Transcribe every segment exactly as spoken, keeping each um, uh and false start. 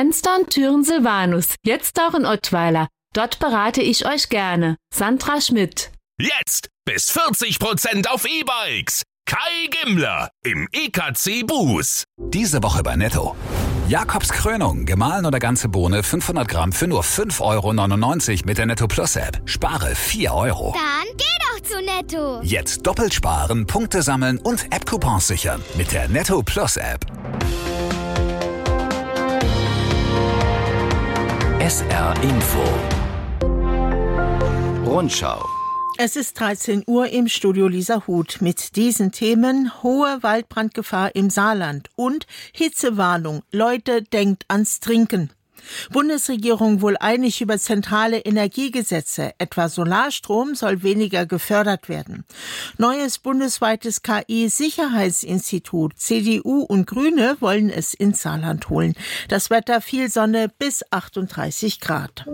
Fenster und Türen Silvanus, jetzt auch in Ottweiler. Dort berate ich euch gerne. Sandra Schmidt. Jetzt bis vierzig Prozent auf E-Bikes. Kai Gimmler im E K C Bus. Diese Woche bei Netto. Jakobs Krönung, gemahlen oder ganze Bohne, fünfhundert Gramm für nur fünf Euro neunundneunzig mit der Netto Plus App. Spare vier Euro. Dann geh doch zu Netto. Jetzt doppelt sparen, Punkte sammeln und App-Coupons sichern mit der Netto Plus App. S R Info. Rundschau. Es ist dreizehn Uhr im Studio Lisa Huth mit diesen Themen: hohe Waldbrandgefahr im Saarland und Hitzewarnung. Leute, denkt ans Trinken. Bundesregierung wohl einig über zentrale Energiegesetze. Etwa Solarstrom soll weniger gefördert werden. Neues bundesweites K I-Sicherheitsinstitut. C D U und Grüne wollen es ins Saarland holen. Das Wetter: viel Sonne bis achtunddreißig Grad.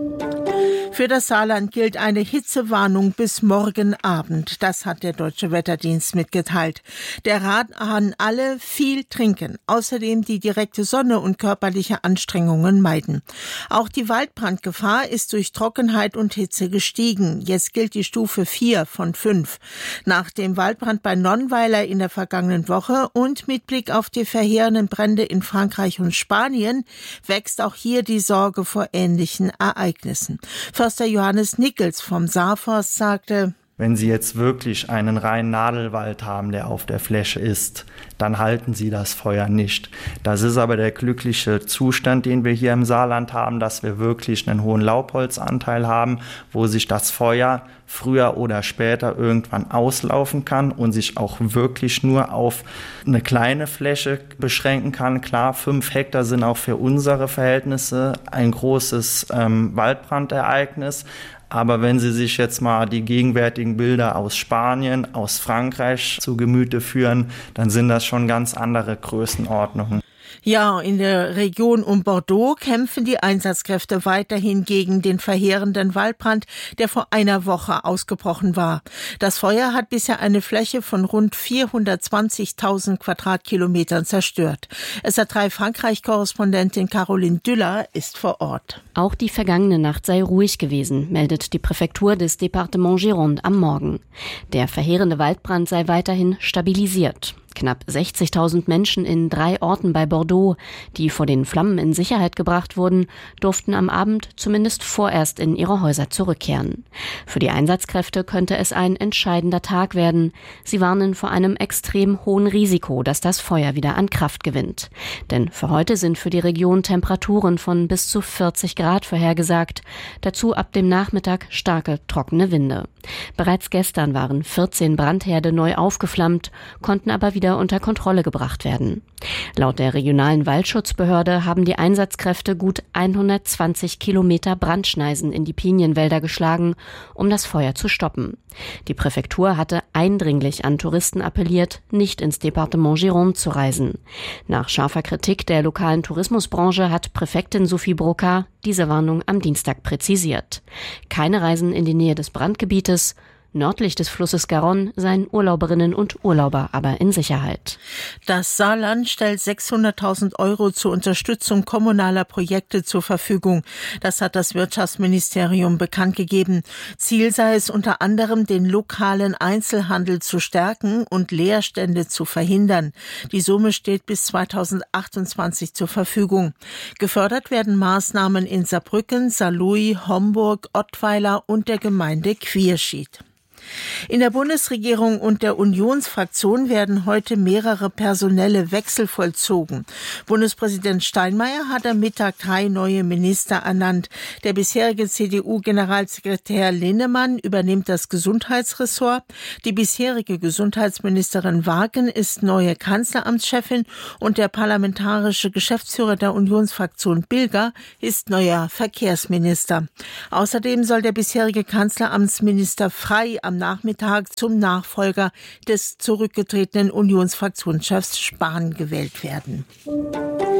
Für das Saarland gilt eine Hitzewarnung bis morgen Abend. Das hat der Deutsche Wetterdienst mitgeteilt. Der Rat an alle: viel trinken. Außerdem die direkte Sonne und körperliche Anstrengungen meiden. Auch die Waldbrandgefahr ist durch Trockenheit und Hitze gestiegen. Jetzt gilt die Stufe vier von fünf. Nach dem Waldbrand bei Nonnweiler in der vergangenen Woche und mit Blick auf die verheerenden Brände in Frankreich und Spanien wächst auch hier die Sorge vor ähnlichen Ereignissen. Förster Johannes Nickels vom Saarforst sagte: Wenn Sie jetzt wirklich einen reinen Nadelwald haben, der auf der Fläche ist, dann halten Sie das Feuer nicht. Das ist aber der glückliche Zustand, den wir hier im Saarland haben, dass wir wirklich einen hohen Laubholzanteil haben, wo sich das Feuer früher oder später irgendwann auslaufen kann und sich auch wirklich nur auf eine kleine Fläche beschränken kann. Klar, fünf Hektar sind auch für unsere Verhältnisse ein großes ähm, Waldbrandereignis. Aber wenn Sie sich jetzt mal die gegenwärtigen Bilder aus Spanien, aus Frankreich zu Gemüte führen, dann sind das schon ganz andere Größenordnungen. Ja, in der Region um Bordeaux kämpfen die Einsatzkräfte weiterhin gegen den verheerenden Waldbrand, der vor einer Woche ausgebrochen war. Das Feuer hat bisher eine Fläche von rund vierhundertzwanzigtausend Quadratkilometern zerstört. S R drei Frankreich-Korrespondentin Caroline Düller ist vor Ort. Auch die vergangene Nacht sei ruhig gewesen, meldet die Präfektur des Département Gironde am Morgen. Der verheerende Waldbrand sei weiterhin stabilisiert. Knapp sechzigtausend Menschen in drei Orten bei Bordeaux, die vor den Flammen in Sicherheit gebracht wurden, durften am Abend zumindest vorerst in ihre Häuser zurückkehren. Für die Einsatzkräfte könnte es ein entscheidender Tag werden. Sie warnen vor einem extrem hohen Risiko, dass das Feuer wieder an Kraft gewinnt. Denn für heute sind für die Region Temperaturen von bis zu vierzig Grad vorhergesagt. Dazu ab dem Nachmittag starke, trockene Winde. Bereits gestern waren vierzehn Brandherde neu aufgeflammt, konnten aber wieder unter Kontrolle gebracht werden. Laut der regionalen Waldschutzbehörde haben die Einsatzkräfte gut hundertzwanzig Kilometer Brandschneisen in die Pinienwälder geschlagen, um das Feuer zu stoppen. Die Präfektur hatte eindringlich an Touristen appelliert, nicht ins Département Gironde zu reisen. Nach scharfer Kritik der lokalen Tourismusbranche hat Präfektin Sophie Brocard diese Warnung am Dienstag präzisiert. Keine Reisen in die Nähe des Brandgebietes. Nördlich des Flusses Garonne seien Urlauberinnen und Urlauber aber in Sicherheit. Das Saarland stellt sechshunderttausend Euro zur Unterstützung kommunaler Projekte zur Verfügung. Das hat das Wirtschaftsministerium bekannt gegeben. Ziel sei es unter anderem, den lokalen Einzelhandel zu stärken und Leerstände zu verhindern. Die Summe steht bis zweitausendachtundzwanzig zur Verfügung. Gefördert werden Maßnahmen in Saarbrücken, Saarlouis, Homburg, Ottweiler und der Gemeinde Quierschied. In der Bundesregierung und der Unionsfraktion werden heute mehrere personelle Wechsel vollzogen. Bundespräsident Steinmeier hat am Mittag drei neue Minister ernannt. Der bisherige C D U-Generalsekretär Linnemann übernimmt das Gesundheitsressort. Die bisherige Gesundheitsministerin Wagen ist neue Kanzleramtschefin und der parlamentarische Geschäftsführer der Unionsfraktion Bilger ist neuer Verkehrsminister. Außerdem soll der bisherige Kanzleramtsminister Frey am Nachmittag zum Nachfolger des zurückgetretenen Unionsfraktionschefs Spahn gewählt werden.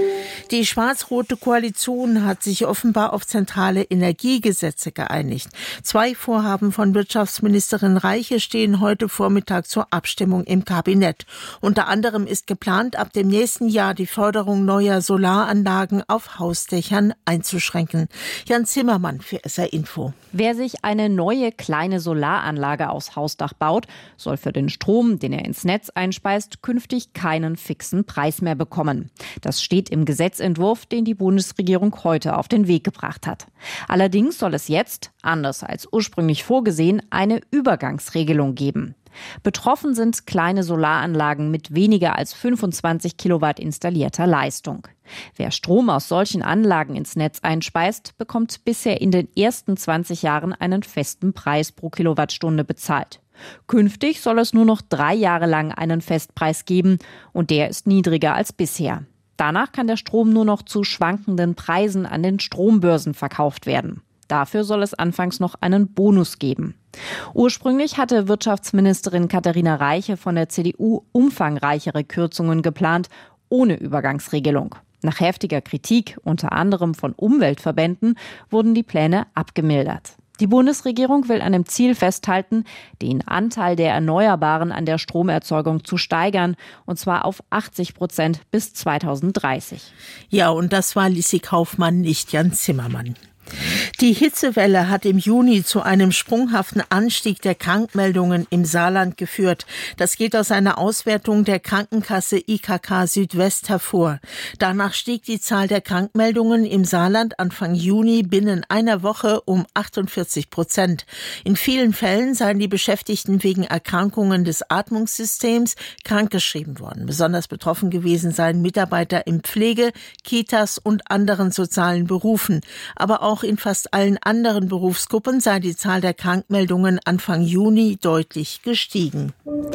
Die schwarz-rote Koalition hat sich offenbar auf zentrale Energiegesetze geeinigt. Zwei Vorhaben von Wirtschaftsministerin Reiche stehen heute Vormittag zur Abstimmung im Kabinett. Unter anderem ist geplant, ab dem nächsten Jahr die Förderung neuer Solaranlagen auf Hausdächern einzuschränken. Jan Zimmermann für S R Info. Wer sich eine neue kleine Solaranlage aufs Hausdach baut, soll für den Strom, den er ins Netz einspeist, künftig keinen fixen Preis mehr bekommen. Das steht im Gesetzentwurf, den die Bundesregierung heute auf den Weg gebracht hat. Allerdings soll es jetzt, anders als ursprünglich vorgesehen, eine Übergangsregelung geben. Betroffen sind kleine Solaranlagen mit weniger als fünfundzwanzig Kilowatt installierter Leistung. Wer Strom aus solchen Anlagen ins Netz einspeist, bekommt bisher in den ersten zwanzig Jahren einen festen Preis pro Kilowattstunde bezahlt. Künftig soll es nur noch drei Jahre lang einen Festpreis geben und der ist niedriger als bisher. Danach kann der Strom nur noch zu schwankenden Preisen an den Strombörsen verkauft werden. Dafür soll es anfangs noch einen Bonus geben. Ursprünglich hatte Wirtschaftsministerin Katharina Reiche von der C D U umfangreichere Kürzungen geplant, ohne Übergangsregelung. Nach heftiger Kritik, unter anderem von Umweltverbänden, wurden die Pläne abgemildert. Die Bundesregierung will an dem Ziel festhalten, den Anteil der Erneuerbaren an der Stromerzeugung zu steigern, und zwar auf achtzig Prozent bis zweitausenddreißig. Ja, und das war Lissi Kaufmann, nicht Jan Zimmermann. Die Hitzewelle hat im Juni zu einem sprunghaften Anstieg der Krankmeldungen im Saarland geführt. Das geht aus einer Auswertung der Krankenkasse I K K Südwest hervor. Danach stieg die Zahl der Krankmeldungen im Saarland Anfang Juni binnen einer Woche um achtundvierzig Prozent. In vielen Fällen seien die Beschäftigten wegen Erkrankungen des Atmungssystems krankgeschrieben worden. Besonders betroffen gewesen seien Mitarbeiter in Pflege, Kitas und anderen sozialen Berufen. Aber auch in fast allen anderen Berufsgruppen sei die Zahl der Krankmeldungen Anfang Juni deutlich gestiegen.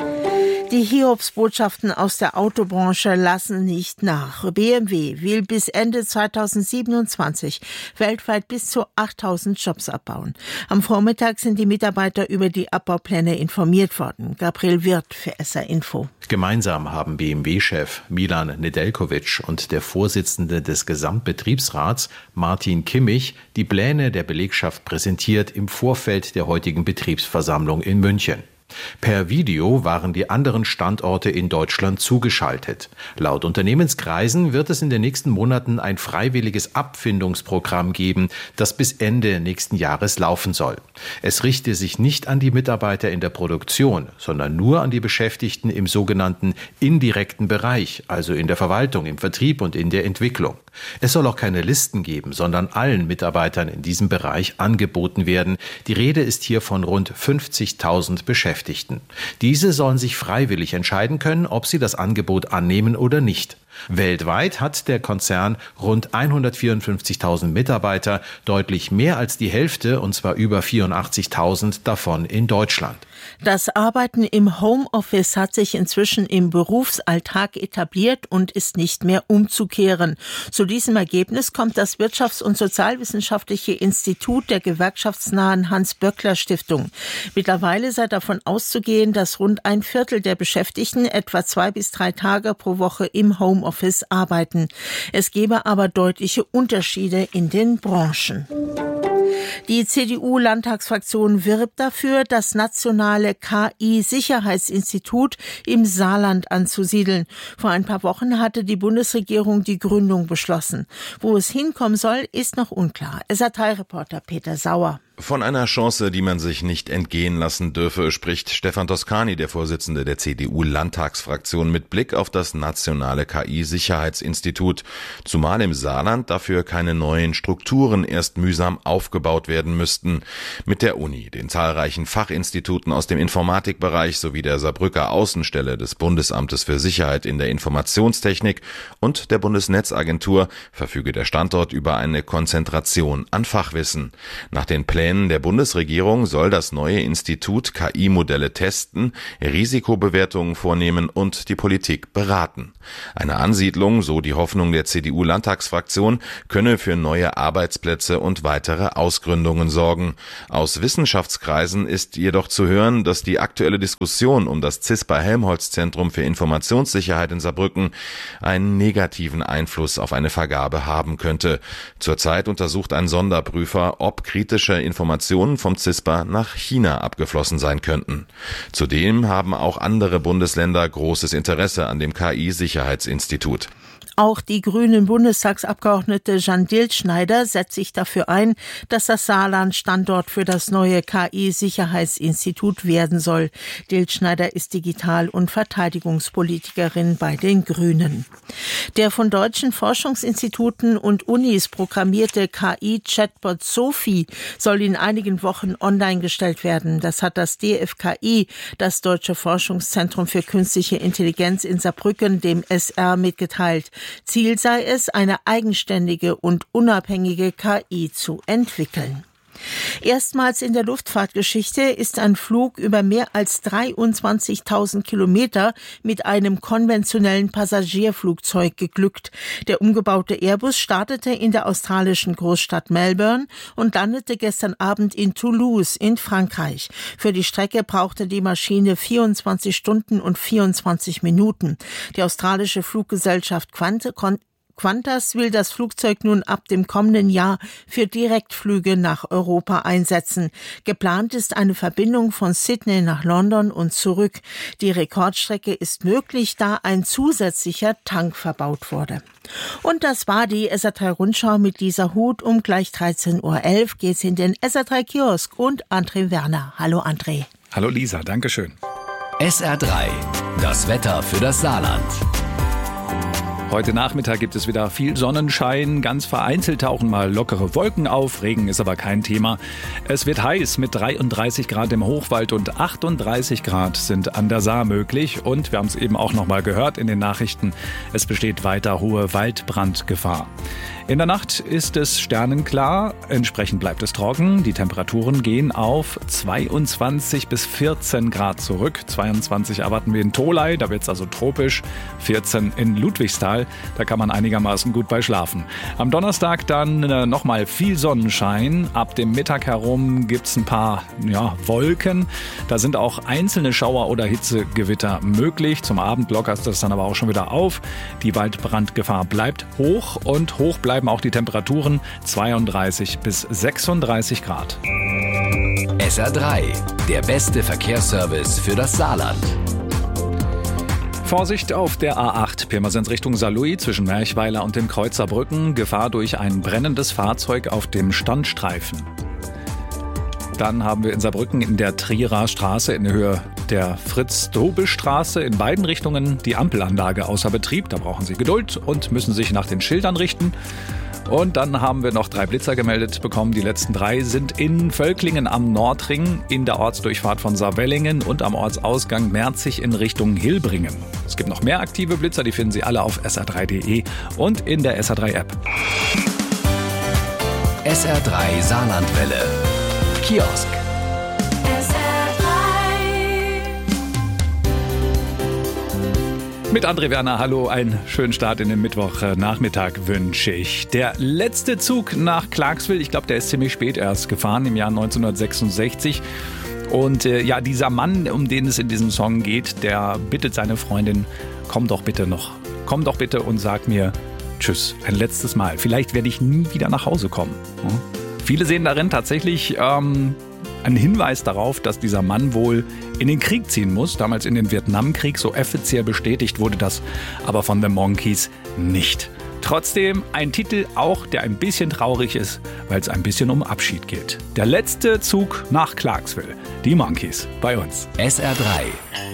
Die Hiobsbotschaften aus der Autobranche lassen nicht nach. B M W will bis Ende zweitausendsiebenundzwanzig weltweit bis zu achttausend Jobs abbauen. Am Vormittag sind die Mitarbeiter über die Abbaupläne informiert worden. Gabriel Wirth für S R Info. Gemeinsam haben B M W-Chef Milan Nedeljkovic und der Vorsitzende des Gesamtbetriebsrats Martin Kimmich die Pläne der Belegschaft präsentiert im Vorfeld der heutigen Betriebsversammlung in München. Per Video waren die anderen Standorte in Deutschland zugeschaltet. Laut Unternehmenskreisen wird es in den nächsten Monaten ein freiwilliges Abfindungsprogramm geben, das bis Ende nächsten Jahres laufen soll. Es richte sich nicht an die Mitarbeiter in der Produktion, sondern nur an die Beschäftigten im sogenannten indirekten Bereich, also in der Verwaltung, im Vertrieb und in der Entwicklung. Es soll auch keine Listen geben, sondern allen Mitarbeitern in diesem Bereich angeboten werden. Die Rede ist hier von rund fünfzigtausend Beschäftigten. Diese sollen sich freiwillig entscheiden können, ob sie das Angebot annehmen oder nicht. Weltweit hat der Konzern rund hundertvierundfünfzigtausend Mitarbeiter, deutlich mehr als die Hälfte, und zwar über vierundachtzigtausend davon in Deutschland. Das Arbeiten im Homeoffice hat sich inzwischen im Berufsalltag etabliert und ist nicht mehr umzukehren. Zu diesem Ergebnis kommt das Wirtschafts- und Sozialwissenschaftliche Institut der gewerkschaftsnahen Hans-Böckler-Stiftung. Mittlerweile sei davon auszugehen, dass rund ein Viertel der Beschäftigten etwa zwei bis drei Tage pro Woche im Homeoffice arbeiten. Es gebe aber deutliche Unterschiede in den Branchen. Die C D U-Landtagsfraktion wirbt dafür, das nationale K I-Sicherheitsinstitut im Saarland anzusiedeln. Vor ein paar Wochen hatte die Bundesregierung die Gründung beschlossen. Wo es hinkommen soll, ist noch unklar. S R drei-Reporter Peter Sauer. Von einer Chance, die man sich nicht entgehen lassen dürfe, spricht Stefan Toscani, der Vorsitzende der C D U-Landtagsfraktion, mit Blick auf das nationale K I-Sicherheitsinstitut. Zumal im Saarland dafür keine neuen Strukturen erst mühsam aufgebaut werden müssten. Mit der Uni, den zahlreichen Fachinstituten aus dem Informatikbereich sowie der Saarbrücker Außenstelle des Bundesamtes für Sicherheit in der Informationstechnik und der Bundesnetzagentur verfüge der Standort über eine Konzentration an Fachwissen. Nach den Plänen Plänen der Bundesregierung soll das neue Institut K I-Modelle testen, Risikobewertungen vornehmen und die Politik beraten. Eine Ansiedlung, so die Hoffnung der C D U-Landtagsfraktion, könne für neue Arbeitsplätze und weitere Ausgründungen sorgen. Aus Wissenschaftskreisen ist jedoch zu hören, dass die aktuelle Diskussion um das CISPA-Helmholtz-Zentrum für Informationssicherheit in Saarbrücken einen negativen Einfluss auf eine Vergabe haben könnte. Zurzeit untersucht ein Sonderprüfer, ob kritische Informationen vom CISPA nach China abgeflossen sein könnten. Zudem haben auch andere Bundesländer großes Interesse an dem K I-Sicherheitsinstitut. Auch die grünen Bundestagsabgeordnete Jeanne Dilschneider setzt sich dafür ein, dass das Saarland Standort für das neue K I-Sicherheitsinstitut werden soll. Dilschneider ist Digital- und Verteidigungspolitikerin bei den Grünen. Der von deutschen Forschungsinstituten und Unis programmierte K I-Chatbot Sophie soll in einigen Wochen online gestellt werden. Das hat das D F K I, das Deutsche Forschungszentrum für Künstliche Intelligenz in Saarbrücken, dem S R mitgeteilt. Ziel sei es, eine eigenständige und unabhängige K I zu entwickeln. Erstmals in der Luftfahrtgeschichte ist ein Flug über mehr als dreiundzwanzigtausend Kilometer mit einem konventionellen Passagierflugzeug geglückt. Der umgebaute Airbus startete in der australischen Großstadt Melbourne und landete gestern Abend in Toulouse in Frankreich. Für die Strecke brauchte die Maschine vierundzwanzig Stunden und vierundzwanzig Minuten. Die australische Fluggesellschaft Qantas konnte Qantas will das Flugzeug nun ab dem kommenden Jahr für Direktflüge nach Europa einsetzen. Geplant ist eine Verbindung von Sydney nach London und zurück. Die Rekordstrecke ist möglich, da ein zusätzlicher Tank verbaut wurde. Und das war die S R drei Rundschau mit Lisa Huth. Um gleich dreizehn Uhr elf geht's in den S R drei Kiosk und André Werner. Hallo André. Hallo Lisa, danke schön. S R drei, das Wetter für das Saarland. Heute Nachmittag gibt es wieder viel Sonnenschein, ganz vereinzelt tauchen mal lockere Wolken auf, Regen ist aber kein Thema. Es wird heiß mit dreiunddreißig Grad im Hochwald und achtunddreißig Grad sind an der Saar möglich. Und wir haben es eben auch noch mal gehört in den Nachrichten, es besteht weiter hohe Waldbrandgefahr. In der Nacht ist es sternenklar, entsprechend bleibt es trocken. Die Temperaturen gehen auf zweiundzwanzig bis vierzehn Grad zurück. zweiundzwanzig erwarten wir in Tholey, da wird es also tropisch. vierzehn in Ludwigsthal, da kann man einigermaßen gut bei schlafen. Am Donnerstag dann äh, nochmal viel Sonnenschein. Ab dem Mittag herum gibt es ein paar ja, Wolken. Da sind auch einzelne Schauer oder Hitzegewitter möglich. Zum Abend lockert das dann aber auch schon wieder auf. Die Waldbrandgefahr bleibt hoch und hoch bleibt bleiben auch die Temperaturen zweiunddreißig bis sechsunddreißig Grad. S R drei, der beste Verkehrsservice für das Saarland. Vorsicht auf der A acht, Pirmasens Richtung Saarlouis zwischen Merchweiler und dem Kreuz Saarbrücken. Gefahr durch ein brennendes Fahrzeug auf dem Standstreifen. Dann haben wir in Saarbrücken in der Trierer Straße in der Höhe der Fritz-Dobel-Straße in beiden Richtungen die Ampelanlage außer Betrieb. Da brauchen Sie Geduld und müssen sich nach den Schildern richten. Und dann haben wir noch drei Blitzer gemeldet bekommen. Die letzten drei sind in Völklingen am Nordring, in der Ortsdurchfahrt von Saarwellingen und am Ortsausgang Merzig in Richtung Hilbringen. Es gibt noch mehr aktive Blitzer, die finden Sie alle auf S R drei punkt de und in der S R drei App. S R drei Saarlandwelle. Kiosk. Mit André Werner, hallo, einen schönen Start in den Mittwochnachmittag wünsche ich. Der letzte Zug nach Clarksville, ich glaube, der ist ziemlich spät erst gefahren, im Jahr neunzehnhundertsechsundsechzig. Und äh, ja, dieser Mann, um den es in diesem Song geht, der bittet seine Freundin, komm doch bitte noch, komm doch bitte und sag mir tschüss, ein letztes Mal. Vielleicht werde ich nie wieder nach Hause kommen. Hm? Viele sehen darin tatsächlich ähm, einen Hinweis darauf, dass dieser Mann wohl in den Krieg ziehen muss. Damals in den Vietnamkrieg, so offiziell bestätigt wurde das aber von The Monkees nicht. Trotzdem ein Titel auch, der ein bisschen traurig ist, weil es ein bisschen um Abschied geht. Der letzte Zug nach Clarksville. Die Monkees bei uns. S R drei.